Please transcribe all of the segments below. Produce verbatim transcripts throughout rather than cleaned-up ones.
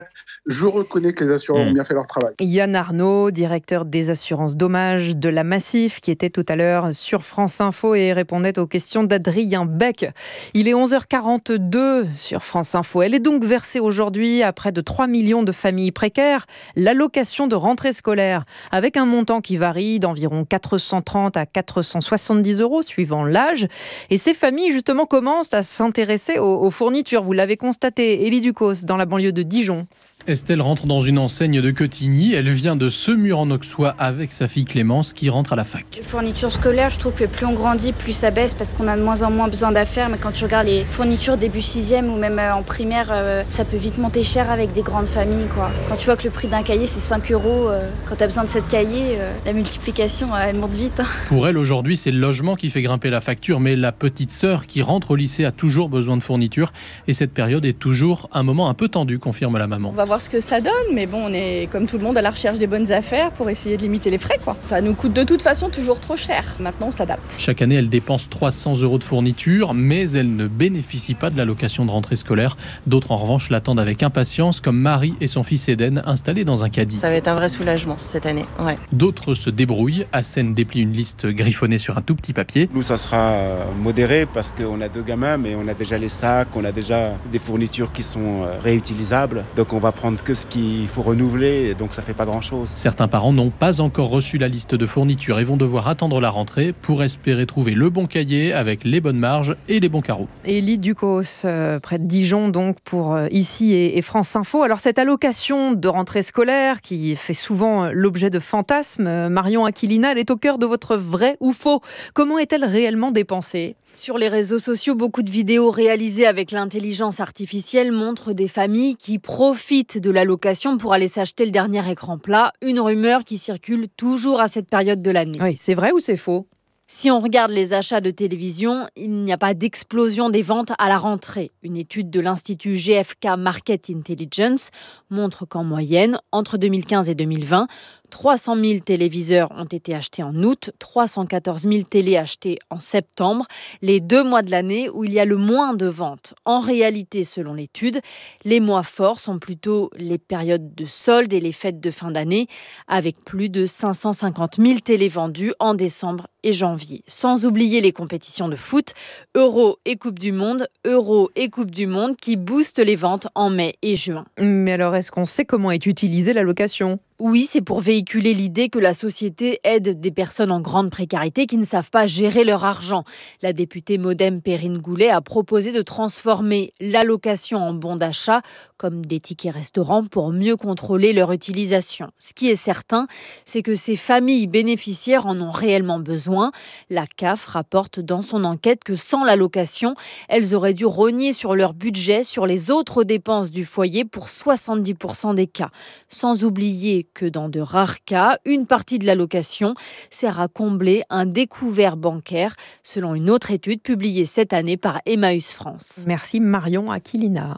Je reconnais que les assureurs mmh. ont bien fait leur travail. Yann Arnaud, directeur des assurances dommages de la Massif, qui était tout à l'heure sur France Info et répondait aux questions d'Adrien Beck. Il est onze heures quarante-deux sur France Info. Elle est donc versée aujourd'hui à près de trois millions de familles précaires l'allocation de rentrée scolaire, avec un montant qui varie d'environ quatre cent trente à quatre cent soixante-dix euros suivant l'âge. Et ces familles, justement, commencent à s'intéresser aux, aux fournitures. Vous l'avez constaté, Élie Ducos, dans la banlieue de Dijon. Estelle rentre dans une enseigne de Quetigny. Elle vient de Semur-en-Auxois avec sa fille Clémence qui rentre à la fac. Les fournitures scolaires, je trouve que plus on grandit, plus ça baisse parce qu'on a de moins en moins besoin d'affaires. Mais quand tu regardes les fournitures début sixième ou même en primaire, ça peut vite monter cher avec des grandes familles, quoi. Quand tu vois que le prix d'un cahier c'est cinq euros, quand tu as besoin de sept cahiers, la multiplication elle monte vite. Pour elle aujourd'hui, c'est le logement qui fait grimper la facture, mais la petite sœur qui rentre au lycée a toujours besoin de fournitures. Et cette période est toujours un moment un peu tendu, confirme la maman. On va voir ce que ça donne, mais bon, on est comme tout le monde à la recherche des bonnes affaires pour essayer de limiter les frais, quoi. Ça nous coûte de toute façon toujours trop cher. Maintenant, on s'adapte. Chaque année, elle dépense trois cents euros de fournitures, mais elle ne bénéficie pas de l'allocation de rentrée scolaire. D'autres, en revanche, l'attendent avec impatience, comme Marie et son fils Eden, installés dans un caddie. Ça va être un vrai soulagement cette année, ouais. D'autres se débrouillent. Hassen déplie une liste griffonnée sur un tout petit papier. Nous, ça sera modéré parce qu'on a deux gamins, mais on a déjà les sacs, on a déjà des fournitures qui sont réutilisables. Donc, on va prendre que ce qu'il faut renouveler, donc ça fait pas grand-chose. Certains parents n'ont pas encore reçu la liste de fournitures et vont devoir attendre la rentrée pour espérer trouver le bon cahier avec les bonnes marges et les bons carreaux. Élie Ducos, euh, près de Dijon, donc pour euh, ici et, et France Info. Alors cette allocation de rentrée scolaire qui fait souvent l'objet de fantasmes, euh, Marion Aquilina, elle est au cœur de votre vrai ou faux. Comment est-elle réellement dépensée ? Sur les réseaux sociaux, beaucoup de vidéos réalisées avec l'intelligence artificielle montrent des familles qui profitent de l'allocation pour aller s'acheter le dernier écran plat. Une rumeur qui circule toujours à cette période de l'année. Oui, c'est vrai ou c'est faux ? Si on regarde les achats de télévision, il n'y a pas d'explosion des ventes à la rentrée. Une étude de l'Institut G F K Market Intelligence montre qu'en moyenne, entre deux mille quinze et deux mille vingt, trois cent mille téléviseurs ont été achetés en août, trois cent quatorze mille télés achetées en septembre, les deux mois de l'année où il y a le moins de ventes. En réalité, selon l'étude, les mois forts sont plutôt les périodes de soldes et les fêtes de fin d'année, avec plus de cinq cent cinquante mille télés vendues en décembre et janvier. Sans oublier les compétitions de foot, Euro et Coupe du Monde, Euro et Coupe du Monde qui boostent les ventes en mai et juin. Mais alors, est-ce qu'on sait comment est utilisée l'allocation ? Oui, c'est pour véhiculer l'idée que la société aide des personnes en grande précarité qui ne savent pas gérer leur argent. La députée Modem Perrine Goulet a proposé de transformer l'allocation en bon d'achat, comme des tickets restaurants, pour mieux contrôler leur utilisation. Ce qui est certain, c'est que ces familles bénéficiaires en ont réellement besoin. La C A F rapporte dans son enquête que sans l'allocation, elles auraient dû rogner sur leur budget, sur les autres dépenses du foyer pour soixante-dix pour cent des cas. Sans oublier que dans de rares cas, une partie de l'allocation sert à combler un découvert bancaire, selon une autre étude publiée cette année par Emmaüs France. Merci Marion Aquilina.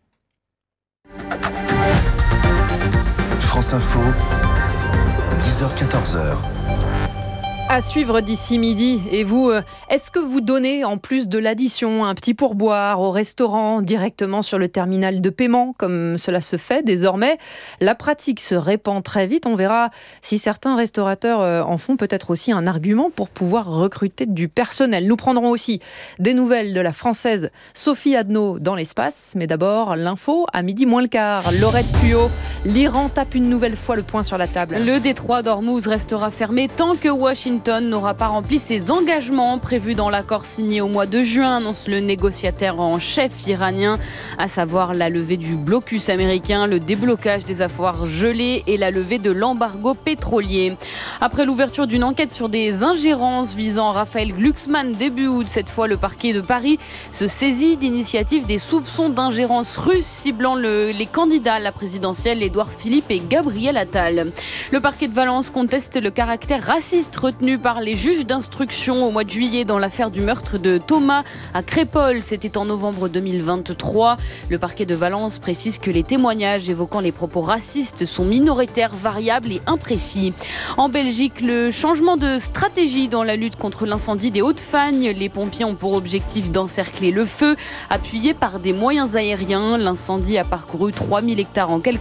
France Info, dix heures quatorze heures. À suivre d'ici midi. Et vous, est-ce que vous donnez en plus de l'addition un petit pourboire au restaurant directement sur le terminal de paiement, comme cela se fait désormais ? La pratique se répand très vite. On verra si certains restaurateurs en font peut-être aussi un argument pour pouvoir recruter du personnel. Nous prendrons aussi des nouvelles de la Française Sophie Adno dans l'espace. Mais d'abord, l'info à midi moins le quart. Laurette Puot, l'Iran tape une nouvelle fois le poing sur la table. Le détroit d'Ormuz restera fermé tant que Washington n'aura pas rempli ses engagements prévus dans l'accord signé au mois de juin, annonce le négociateur en chef iranien, à savoir la levée du blocus américain, le déblocage des avoirs gelés et la levée de l'embargo pétrolier. Après l'ouverture d'une enquête sur des ingérences visant Raphaël Glucksmann début août, cette fois le parquet de Paris se saisit d'initiatives des soupçons d'ingérence russe ciblant le, les candidats à la présidentielle Édouard Philippe et Gabriel Attal. Le parquet de Valence conteste le caractère raciste retenu retenus par les juges d'instruction au mois de juillet dans l'affaire du meurtre de Thomas à Crépol. C'était en novembre deux mille vingt-trois. Le parquet de Valence précise que les témoignages évoquant les propos racistes sont minoritaires, variables et imprécis. En Belgique, le changement de stratégie dans la lutte contre l'incendie des Hauts-de-Fagne. Les pompiers ont pour objectif d'encercler le feu, appuyé par des moyens aériens. L'incendie a parcouru trois mille hectares en quelques